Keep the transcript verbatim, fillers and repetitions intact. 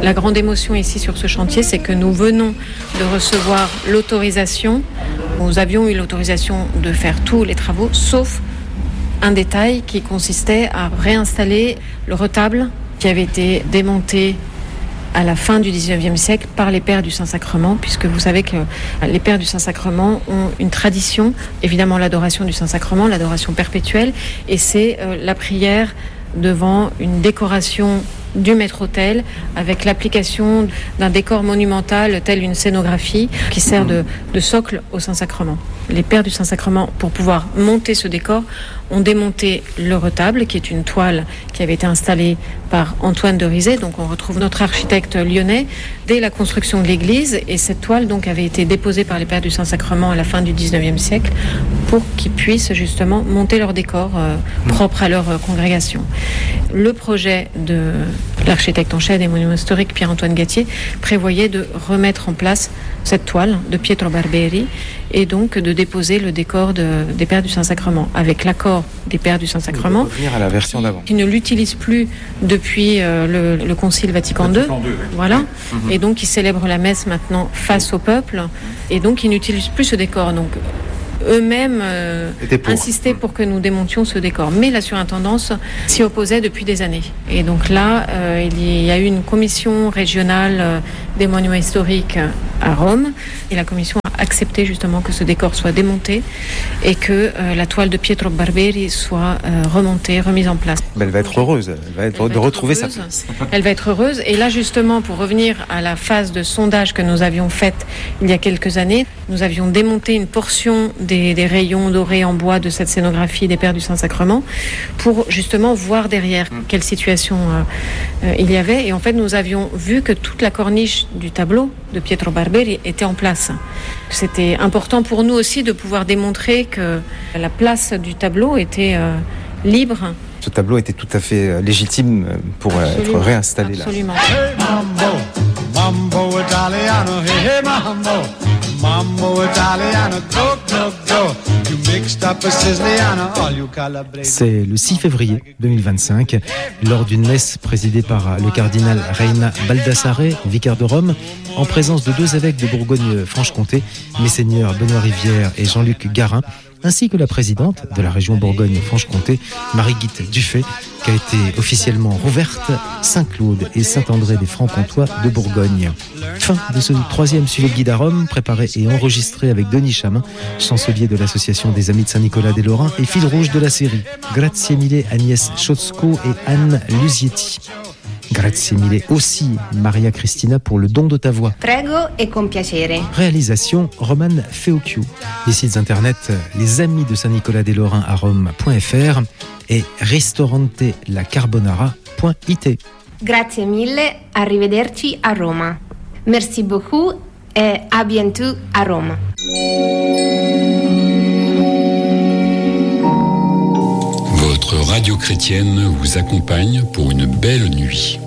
La grande émotion ici sur ce chantier, c'est que nous venons de recevoir l'autorisation. Nous avions eu l'autorisation de faire tous les travaux, sauf un détail qui consistait à réinstaller le retable qui avait été démonté à la fin du dix-neuvième siècle par les Pères du Saint-Sacrement, puisque vous savez que les Pères du Saint-Sacrement ont une tradition, évidemment l'adoration du Saint-Sacrement, l'adoration perpétuelle, et c'est euh, la prière devant une décoration du maître-autel avec l'application d'un décor monumental tel une scénographie qui sert de, de socle au Saint-Sacrement. Les Pères du Saint-Sacrement, pour pouvoir monter ce décor, ont démonté le retable, qui est une toile qui avait été installée par Antoine de Rizet. Donc on retrouve notre architecte lyonnais dès la construction de l'église, et cette toile donc avait été déposée par les Pères du Saint-Sacrement à la fin du dix-neuvième siècle pour qu'ils puissent justement monter leur décor euh, propre à leur euh, congrégation. Le projet de l'architecte en chef des monuments historiques Pierre-Antoine Gatier prévoyait de remettre en place cette toile de Pietro Barberi et donc de déposer le décor de, des Pères du Saint-Sacrement avec l'accord des Pères du Saint-Sacrement. Revenir à la version d'avant. Qui ne l'utilise plus depuis euh, le, le Concile Vatican deux. Vatican deux, oui. Voilà. Mmh. Et donc ils célèbrent la messe maintenant face au peuple et donc ils n'utilisent plus ce décor. Donc eux-mêmes euh, pour. insistaient pour que nous démontions ce décor. Mais la surintendance s'y opposait depuis des années. Et donc là, euh, il y a eu une commission régionale euh, des monuments historiques à Rome. Et la commission a accepté justement que ce décor soit démonté et que euh, la toile de Pietro Barberi soit euh, remontée, remise en place. Mais elle va être heureuse. Elle va être elle de va retrouver être sa place. Elle va être heureuse. Et là, justement, pour revenir à la phase de sondage que nous avions faite il y a quelques années, nous avions démonté une portion des, des rayons dorés en bois de cette scénographie des Pères du Saint-Sacrement pour justement voir derrière quelle situation euh, euh, il y avait. Et en fait, nous avions vu que toute la corniche du tableau de Pietro Barberi était en place. C'était important pour nous aussi de pouvoir démontrer que la place du tableau était euh, libre. Ce tableau était tout à fait légitime pour absolument, être réinstallé absolument. là. Hey mambo, mambo Italiano, hey, hey mambo, mambo Italiano, go, go, go. You mixed up a Siciliano, all you Calabrese. C'est le six février deux mille vingt-cinq, lors d'une messe présidée par le cardinal Reina Baldassare, vicaire de Rome, en présence de deux évêques de Bourgogne-Franche-Comté, Messeigneurs Benoît Rivière et Jean-Luc Garin, ainsi que la présidente de la région Bourgogne-Franche-Comté, Marie-Guite Dufay, qui a été officiellement rouverte Saint-Claude et Saint-André des Francs-Comtois de Bourgogne. Fin de ce troisième suivi de guide à Rome, préparé et enregistré avec Denis Chamin, chancelier de l'association des Amis de Saint-Nicolas des Lorrains et fil rouge de la série. Grazie mille Agnès Chotzko et Anne Lusietti. Grazie mille aussi Maria Cristina pour le don de ta voix. Prego e con piacere. Réalisation Roman Feocchio. Les sites internet les amis de Saint-Nicolas des Lorrains à Rome.fr et ristorante la carbonara point it. Grazie mille, arrivederci a Roma. Merci beaucoup et à bientôt à Rome. Votre radio chrétienne vous accompagne pour une belle nuit.